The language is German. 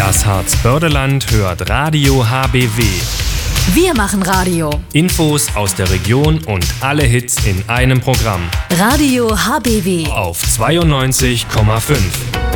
Das Harzbördeland hört Radio HBW. Wir machen Radio. Infos aus der Region und alle Hits in einem Programm. Radio HBW Auf 92,5.